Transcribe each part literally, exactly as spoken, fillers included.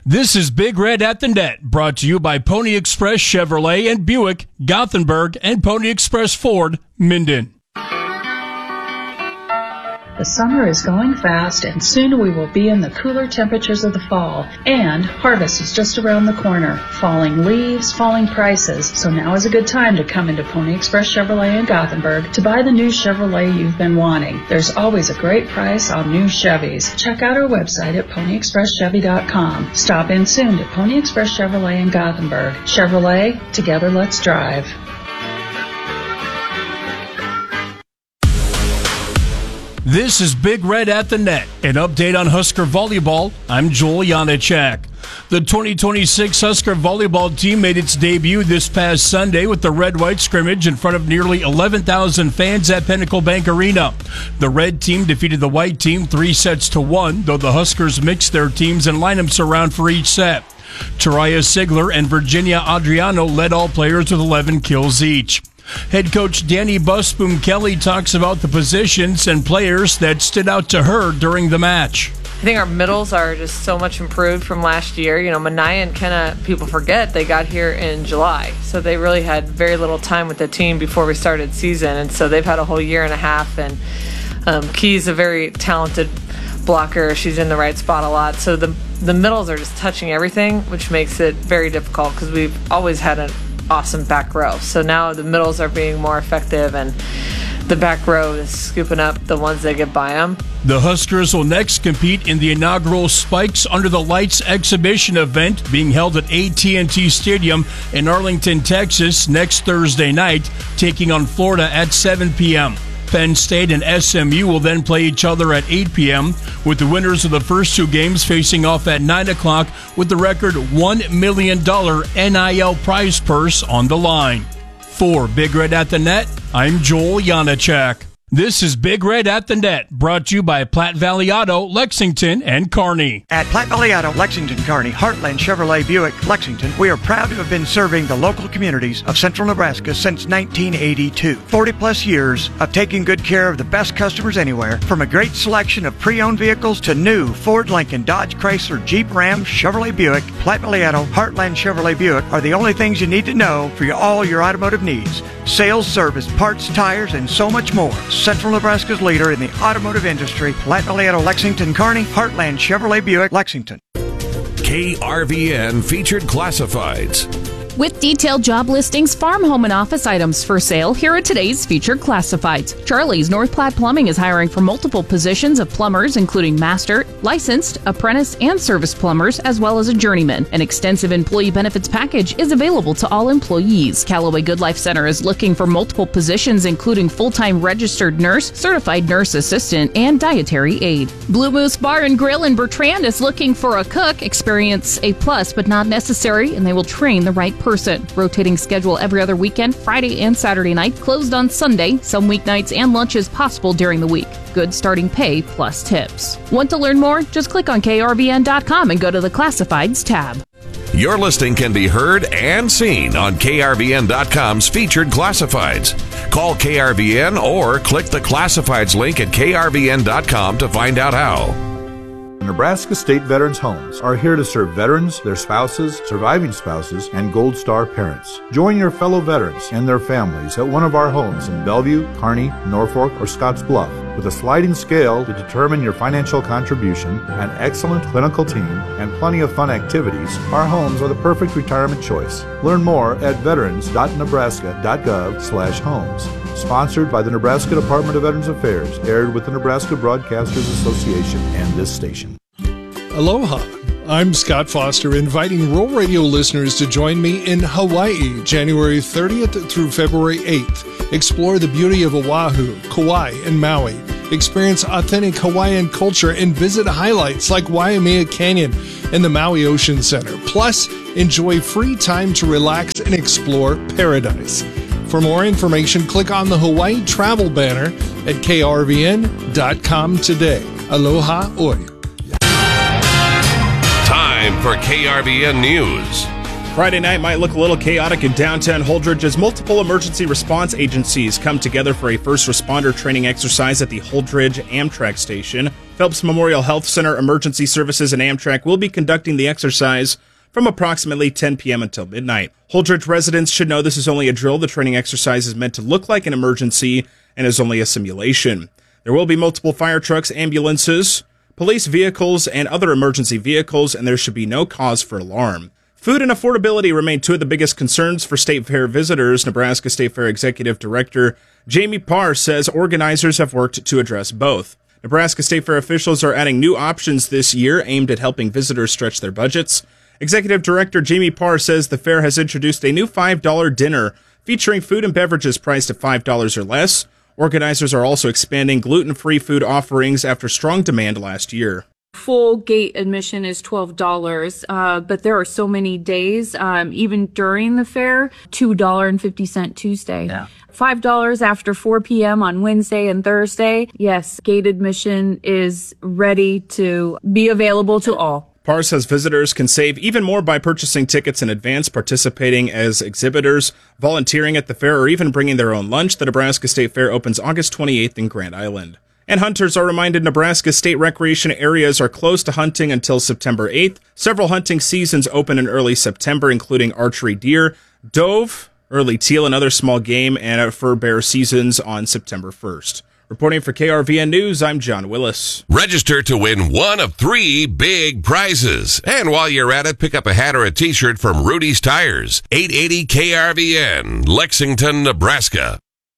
This is Big Red at the Net, brought to you by Pony Express Chevrolet and Buick, Gothenburg, and Pony Express Ford, Minden. The summer is going fast, and soon we will be in the cooler temperatures of the fall. And harvest is just around the corner. Falling leaves, falling prices. So now is a good time to come into Pony Express Chevrolet in Gothenburg to buy the new Chevrolet you've been wanting. There's always a great price on new Chevys. Check out our website at pony express chevy dot com. Stop in soon to Pony Express Chevrolet in Gothenburg. Chevrolet, together let's drive. This is Big Red at the Net, an update on Husker Volleyball. I'm Joel Janacek. The twenty twenty-six Husker Volleyball team made its debut this past Sunday with the Red-White scrimmage in front of nearly eleven thousand fans at Pinnacle Bank Arena. The Red team defeated the White team three sets to one, though the Huskers mixed their teams and lineups around for each set. Taraya Sigler and Virginia Adriano led all players with eleven kills each. Head coach Danny Busboom Kelly talks about the positions and players that stood out to her during the match. I think our middles are just so much improved from last year. You know, Manaya and Kenna, people forget, they got here in July. So they really had very little time with the team before we started season. And so they've had a whole year and a half. And um, Key's a very talented blocker. She's in the right spot a lot. So the, the middles are just touching everything, which makes it very difficult because we've always had an awesome back row. So now the middles are being more effective and the back row is scooping up the ones that get by them. The Huskers will next compete in the inaugural Spikes Under the Lights exhibition event being held at A T and T Stadium in Arlington, Texas next Thursday night, taking on Florida at seven p.m. Penn State and S M U will then play each other at eight p.m., with the winners of the first two games facing off at nine o'clock with the record one million dollars N I L prize purse on the line. For Big Red at the Net, I'm Joel Janacek. This is Big Red at the Net, brought to you by Platte Valley Auto, Lexington, and Kearney. At Platte Valley Auto, Lexington, Kearney, Heartland Chevrolet Buick, Lexington, we are proud to have been serving the local communities of central Nebraska since nineteen eighty-two. forty plus years of taking good care of the best customers anywhere, from a great selection of pre-owned vehicles to new Ford, Lincoln, Dodge, Chrysler, Jeep, Ram, Chevrolet Buick. Platte Valley Auto, Heartland Chevrolet Buick are the only things you need to know for your, all your automotive needs. Sales, service, parts, tires, and so much more. Central Nebraska's leader in the automotive industry, Platte Valley Auto, Lexington, Kearney, Heartland Chevrolet Buick, Lexington. K R V N Featured Classifieds. With detailed job listings, farm, home, and office items for sale, here are today's featured classifieds. Charlie's North Platte Plumbing is hiring for multiple positions of plumbers, including master, licensed, apprentice, and service plumbers, as well as a journeyman. An extensive employee benefits package is available to all employees. Callaway Good Life Center is looking for multiple positions, including full-time registered nurse, certified nurse assistant, and dietary aide. Blue Moose Bar and Grill in Bertrand is looking for a cook. Experience A plus, but not necessary, and they will train the right person. person. Rotating schedule every other weekend, Friday and Saturday night, closed on Sunday, some weeknights and lunches possible during the week. Good starting pay plus tips. Want to learn more? Just click on K R V N dot com and go to the Classifieds tab. Your listing can be heard and seen on K R V N dot com's Featured Classifieds. Call K R V N or click the Classifieds link at K R V N dot com to find out how. Nebraska State Veterans Homes are here to serve veterans, their spouses, surviving spouses, and Gold Star parents. Join your fellow veterans and their families at one of our homes in Bellevue, Kearney, Norfolk, or Scottsbluff. With a sliding scale to determine your financial contribution, an excellent clinical team, and plenty of fun activities, our homes are the perfect retirement choice. Learn more at veterans dot nebraska dot gov slash homes. Sponsored by the Nebraska Department of Veterans Affairs, aired with the Nebraska Broadcasters Association and this station. Aloha. I'm Scott Foster, inviting Rural Radio listeners to join me in Hawaii, January thirtieth through February eighth. Explore the beauty of Oahu, Kauai, and Maui. Experience authentic Hawaiian culture and visit highlights like Waimea Canyon and the Maui Ocean Center. Plus, enjoy free time to relax and explore paradise. For more information, click on the Hawaii travel banner at K R V N dot com today. Aloha oi. Time for K R V N News. Friday night might look a little chaotic in downtown Holdridge as multiple emergency response agencies come together for a first responder training exercise at the Holdridge Amtrak station. Phelps Memorial Health Center Emergency Services and Amtrak will be conducting the exercise from approximately ten p.m. until midnight. Holdridge residents should know this is only a drill. The training exercise is meant to look like an emergency and is only a simulation. There will be multiple fire trucks, ambulances, police vehicles, and other emergency vehicles, and there should be no cause for alarm. Food and affordability remain two of the biggest concerns for State Fair visitors. Nebraska State Fair Executive Director Jamie Parr says organizers have worked to address both. Nebraska State Fair officials are adding new options this year aimed at helping visitors stretch their budgets. Executive Director Jamie Parr says the fair has introduced a new five dollars dinner featuring food and beverages priced at five dollars or less. Organizers are also expanding gluten-free food offerings after strong demand last year. Full gate admission is twelve dollars, uh, but there are so many days, um, even during the fair, two dollars and fifty cents Tuesday. Yeah. five dollars after four p.m. on Wednesday and Thursday. Yes, gate admission is ready to be available to all. Parr says visitors can save even more by purchasing tickets in advance, participating as exhibitors, volunteering at the fair, or even bringing their own lunch. The Nebraska State Fair opens August twenty-eighth in Grand Island. And hunters are reminded Nebraska state recreation areas are closed to hunting until September eighth. Several hunting seasons open in early September, including archery deer, dove, early teal, and other small game, and fur bear seasons on September first. Reporting for K R V N News, I'm John Willis. Register to win one of three big prizes. And while you're at it, pick up a hat or a t-shirt from Rudy's Tires. eight eighty K R V N, Lexington, Nebraska.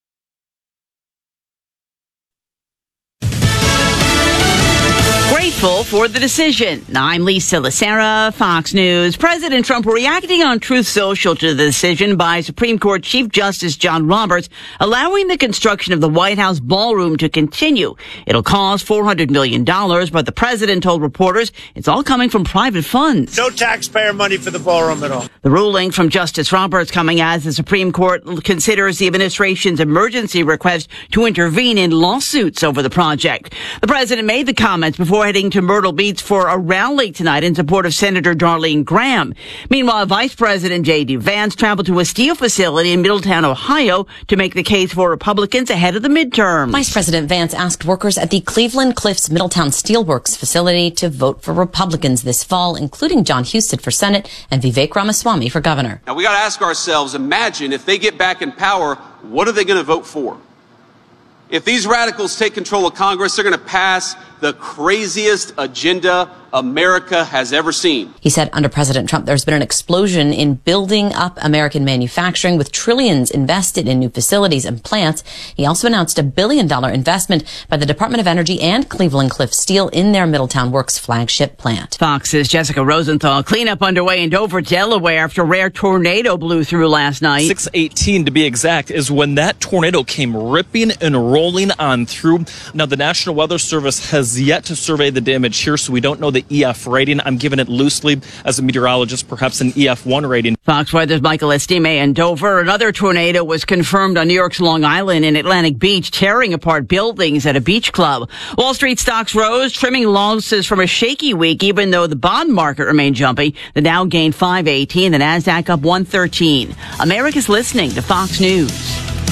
Grateful for the decision. I'm Lisa Lacera, Fox News. President Trump reacting on Truth Social to the decision by Supreme Court Chief Justice John Roberts allowing the construction of the White House ballroom to continue. It'll cost four hundred million dollars, but the president told reporters it's all coming from private funds. No taxpayer money for the ballroom at all. The ruling from Justice Roberts coming as the Supreme Court considers the administration's emergency request to intervene in lawsuits over the project. The president made the comments before heading to Myrtle Beach for a rally tonight in support of Senator Darlene Graham. Meanwhile, Vice President J D. Vance traveled to a steel facility in Middletown, Ohio to make the case for Republicans ahead of the midterm. Vice President Vance asked workers at the Cleveland Cliffs Middletown Steelworks facility to vote for Republicans this fall, including John Husted for Senate and Vivek Ramaswamy for governor. Now, we got to ask ourselves, imagine if they get back in power, what are they going to vote for? If these radicals take control of Congress, they're going to pass the craziest agenda America has ever seen. He said under President Trump, there's been an explosion in building up American manufacturing with trillions invested in new facilities and plants. He also announced a billion dollar investment by the Department of Energy and Cleveland Cliffs Steel in their Middletown Works flagship plant. Fox's Jessica Rosenthal. Cleanup underway in Dover, Delaware after a rare tornado blew through last night. six eighteen to be exact is when that tornado came ripping and rolling on through. Now, the National Weather Service has yet to survey the damage here, so we don't know the E F rating. I'm giving it loosely as a meteorologist, perhaps an E F one rating. Fox Weather's Michael Estime in Dover. Another tornado was confirmed on New York's Long Island in Atlantic Beach, tearing apart buildings at a beach club. Wall Street stocks rose, trimming losses from a shaky week, even though the bond market remained jumpy. The Dow gained five eighteen, the Nasdaq up one thirteen. America's listening to Fox News.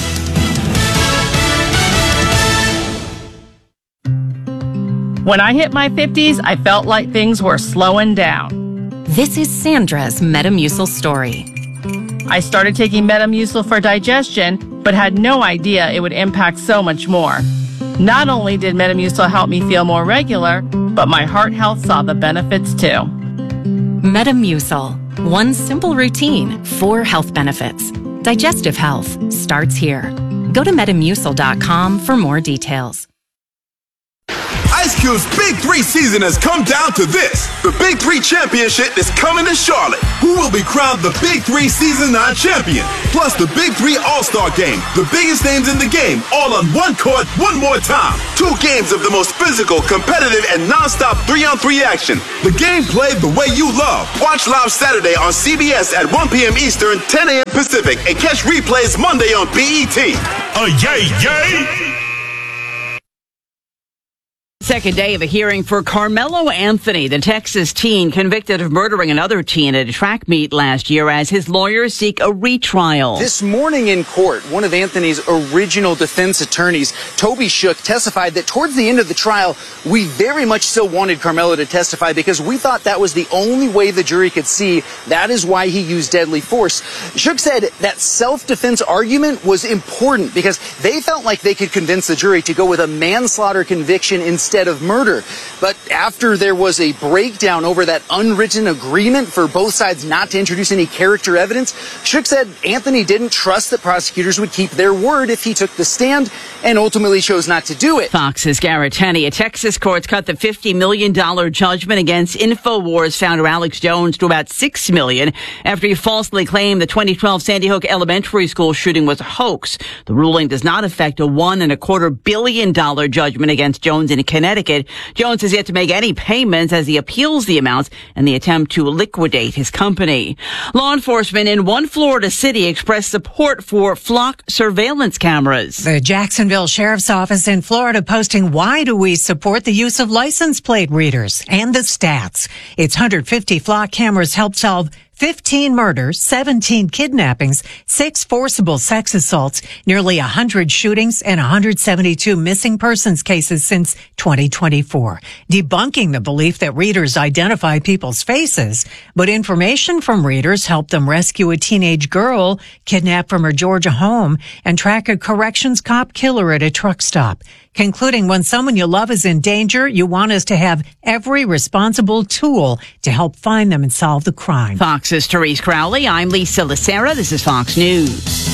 When I hit my fifties, I felt like things were slowing down. This is Sandra's Metamucil story. I started taking Metamucil for digestion, but had no idea it would impact so much more. Not only did Metamucil help me feel more regular, but my heart health saw the benefits too. Metamucil. One simple routine, four health benefits. Digestive health starts here. Go to Metamucil dot com for more details. Ice Cube's Big Three season has come down to this. The Big Three Championship is coming to Charlotte. Who will be crowned the Big Three Season nine champion? Plus the Big Three All-Star Game. The biggest names in the game, all on one court, one more time. Two games of the most physical, competitive, and non-stop three-on-three action. The game played the way you love. Watch live Saturday on C B S at one p.m. Eastern, ten a.m. Pacific, and catch replays Monday on B E T. Oh, yay, yay! Second day of a hearing for Carmelo Anthony, the Texas teen convicted of murdering another teen at a track meet last year, as his lawyers seek a retrial. This morning in court, one of Anthony's original defense attorneys, Toby Shook, testified that towards the end of the trial, we very much still wanted Carmelo to testify because we thought that was the only way the jury could see. That is why he used deadly force. Shook said that self-defense argument was important because they felt like they could convince the jury to go with a manslaughter conviction instead of murder. But after there was a breakdown over that unwritten agreement for both sides not to introduce any character evidence, Shook said Anthony didn't trust that prosecutors would keep their word if he took the stand and ultimately chose not to do it. Fox's Garrett Tenney. A Texas court cut the fifty million dollars judgment against InfoWars founder Alex Jones to about six million dollars after he falsely claimed the twenty twelve Sandy Hook Elementary School shooting was a hoax. The ruling does not affect a one and a quarter billion dollar judgment against Jones in Connecticut. Jones has yet to make any payments as he appeals the amounts and the attempt to liquidate his company. Law enforcement in one Florida city expressed support for flock surveillance cameras. The Jacksonville Sheriff's Office in Florida posting, "Why do we support the use of license plate readers?" And the stats. Its one hundred fifty flock cameras helped solve fifteen murders, seventeen kidnappings, six forcible sex assaults, nearly one hundred shootings, and one hundred seventy-two missing persons cases since twenty twenty-four, debunking the belief that readers identify people's faces. But information from readers helped them rescue a teenage girl kidnapped from her Georgia home and track a corrections cop killer at a truck stop. Concluding, when someone you love is in danger, you want us to have every responsible tool to help find them and solve the crime. Fox's Therese Crowley. I'm Lisa Lacera. This is Fox News.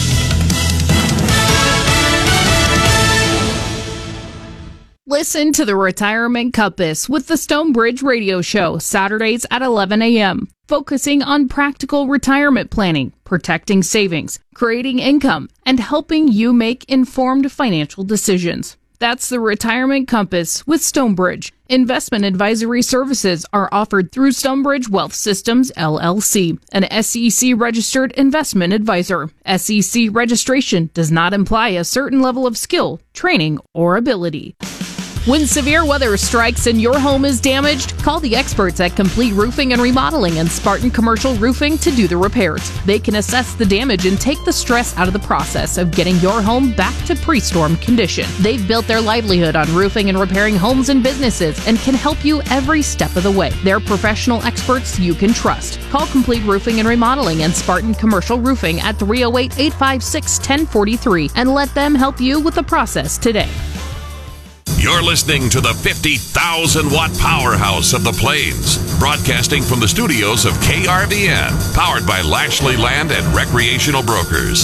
Listen to the Retirement Compass with the Stonebridge Radio Show, Saturdays at eleven a.m., focusing on practical retirement planning, protecting savings, creating income, and helping you make informed financial decisions. That's the Retirement Compass with Stonebridge. Investment advisory services are offered through Stonebridge Wealth Systems, L L C, an S E C-registered investment advisor. S E C registration does not imply a certain level of skill, training, or ability. When severe weather strikes and your home is damaged, call the experts at Complete Roofing and Remodeling and Spartan Commercial Roofing to do the repairs. They can assess the damage and take the stress out of the process of getting your home back to pre-storm condition. They've built their livelihood on roofing and repairing homes and businesses and can help you every step of the way. They're professional experts you can trust. Call Complete Roofing and Remodeling and Spartan Commercial Roofing at three oh eight, eight five six, one oh four three and let them help you with the process today. You're listening to the fifty thousand watt powerhouse of the Plains, broadcasting from the studios of K R V N, powered by Lashley Land and Recreational Brokers.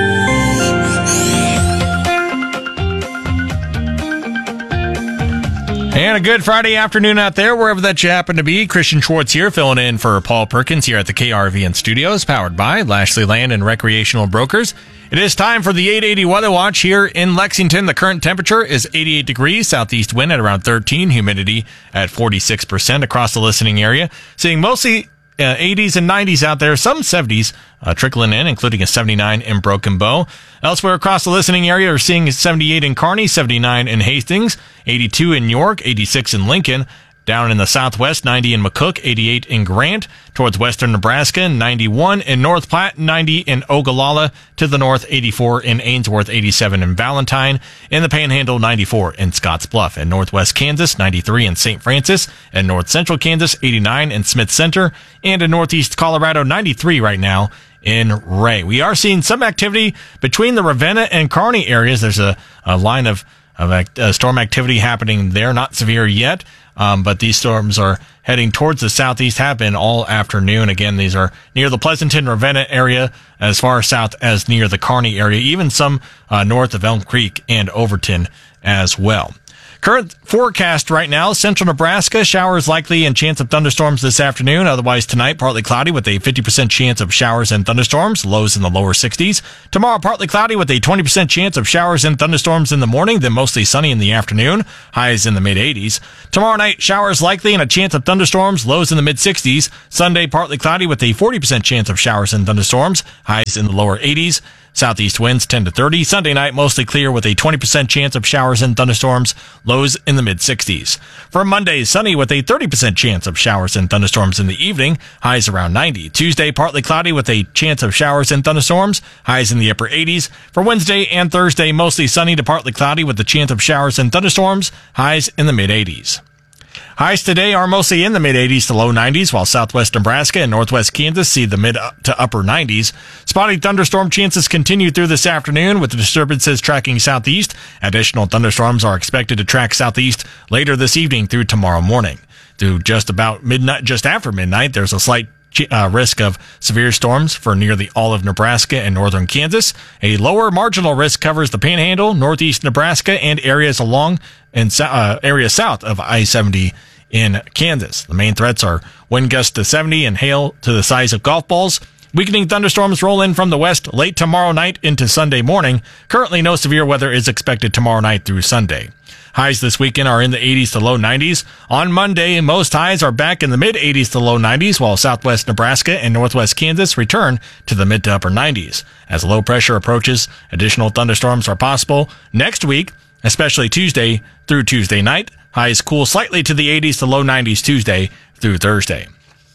And a good Friday afternoon out there, wherever that you happen to be. Christian Schwartz here, filling in for Paul Perkins here at the K R V N studios, powered by Lashley Land and Recreational Brokers. It is time for the eight eighty Weather Watch here in Lexington. The current temperature is eighty-eight degrees, southeast wind at around thirteen, humidity at forty-six percent across the listening area. Seeing mostly uh, eighties and nineties out there, some seventies uh, trickling in, including a seventy-nine in Broken Bow. Elsewhere across the listening area, we're seeing seventy-eight in Kearney, seventy-nine in Hastings, eighty-two in York, eighty-six in Lincoln. Down in the southwest, ninety in McCook, eighty-eight in Grant. Towards western Nebraska, ninety-one in North Platte, ninety in Ogallala. To the north, eighty-four in Ainsworth, eighty-seven in Valentine. In the Panhandle, ninety-four in Scotts Bluff. In northwest Kansas, ninety-three in Saint Francis. In north central Kansas, eighty-nine in Smith Center. And in northeast Colorado, ninety-three right now in Ray. We are seeing some activity between the Ravenna and Kearney areas. There's a, a line of, of act, uh, storm activity happening there, not severe yet. Um, but these storms are heading towards the southeast, have been all afternoon. Again, these are near the Pleasanton, Ravenna area, as far south as near the Kearney area, even some uh, north of Elm Creek and Overton as well. Current forecast right now, central Nebraska, showers likely and chance of thunderstorms this afternoon. Otherwise tonight, partly cloudy with a fifty percent chance of showers and thunderstorms, lows in the lower sixties. Tomorrow, partly cloudy with a twenty percent chance of showers and thunderstorms in the morning, then mostly sunny in the afternoon, highs in the mid-eighties. Tomorrow night, showers likely and a chance of thunderstorms, lows in the mid-sixties. Sunday, partly cloudy with a forty percent chance of showers and thunderstorms, highs in the lower eighties. Southeast winds ten to thirty. Sunday night, mostly clear with a twenty percent chance of showers and thunderstorms. Lows in the mid-sixties. For Monday, sunny with a thirty percent chance of showers and thunderstorms in the evening. Highs around ninety. Tuesday, partly cloudy with a chance of showers and thunderstorms. Highs in the upper eighties. For Wednesday and Thursday, mostly sunny to partly cloudy with the chance of showers and thunderstorms. Highs in the mid-eighties. Highs today are mostly in the mid-eighties to low nineties, while southwest Nebraska and northwest Kansas see the mid to upper nineties. Spotty thunderstorm chances continue through this afternoon, with the disturbances tracking southeast. Additional thunderstorms are expected to track southeast later this evening through tomorrow morning. Through just about midnight, just after midnight, there's a slight Uh, risk of severe storms for nearly all of Nebraska and northern Kansas. A lower marginal risk covers the Panhandle, northeast Nebraska, and areas along and uh, areas south of I seventy in Kansas. The main threats are wind gusts to seventy and hail to the size of golf balls. Weakening thunderstorms roll in from the west late tomorrow night into Sunday morning. Currently, no severe weather is expected tomorrow night through Sunday. Highs this weekend are in the eighties to low nineties. On Monday, most highs are back in the mid-eighties to low nineties, while southwest Nebraska and northwest Kansas return to the mid to upper nineties. As low pressure approaches, additional thunderstorms are possible next week, especially Tuesday through Tuesday night. Highs cool slightly to the eighties to low nineties Tuesday through Thursday.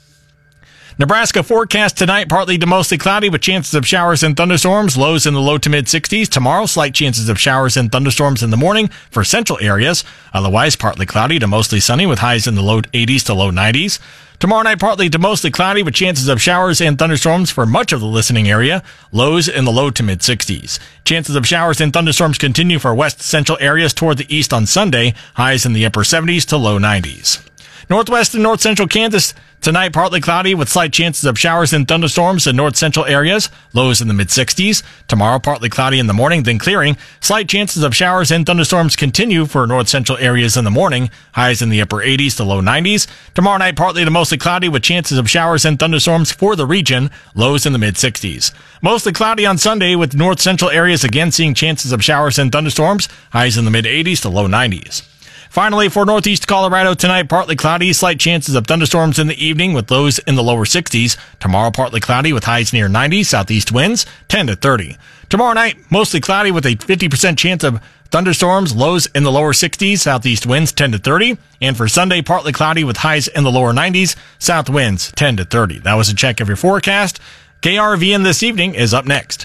Nebraska forecast tonight, partly to mostly cloudy with chances of showers and thunderstorms. Lows in the low to mid-sixties. Tomorrow, slight chances of showers and thunderstorms in the morning for central areas. Otherwise, partly cloudy to mostly sunny with highs in the low eighties to low nineties. Tomorrow night, partly to mostly cloudy with chances of showers and thunderstorms for much of the listening area. Lows in the low to mid-sixties. Chances of showers and thunderstorms continue for west central areas toward the east on Sunday. Highs in the upper seventies to low nineties. Northwest and north central Kansas, tonight partly cloudy with slight chances of showers and thunderstorms in north central areas. Lows in the mid-sixties. Tomorrow partly cloudy in the morning, then clearing. Slight chances of showers and thunderstorms continue for north central areas in the morning. Highs in the upper eighties to low nineties. Tomorrow night partly to mostly cloudy with chances of showers and thunderstorms for the region. Lows in the mid-sixties. Mostly cloudy on Sunday with north central areas again seeing chances of showers and thunderstorms. Highs in the mid-eighties to low nineties. Finally, for northeast Colorado tonight, partly cloudy, slight chances of thunderstorms in the evening with lows in the lower sixties. Tomorrow, partly cloudy with highs near ninety, southeast winds ten to thirty. Tomorrow night, mostly cloudy with a fifty percent chance of thunderstorms, lows in the lower sixties, southeast winds ten to thirty. And for Sunday, partly cloudy with highs in the lower nineties, south winds ten to thirty. That was a check of your forecast. K R V N This Evening is up next.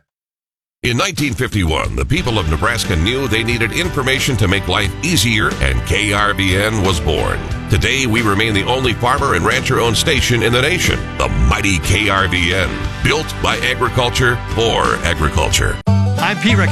In nineteen fifty-one, the people of Nebraska knew they needed information to make life easier, and K R V N was born. Today, we remain the only farmer and rancher-owned station in the nation, the mighty K R V N, built by agriculture for agriculture. I'm Pete Rick.